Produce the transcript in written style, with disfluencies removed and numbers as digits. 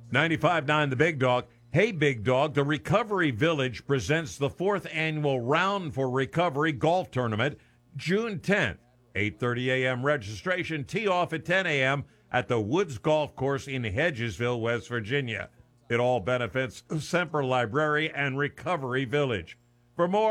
95.9 The Big Dog. Hey, Big Dog, the Recovery Village presents the 4th annual Round for Recovery golf tournament, June 10th, 8:30 a.m. registration, tee off at 10 a.m. at the Woods Golf Course in Hedgesville, West Virginia. It all benefits Semper Library and Recovery Village. For more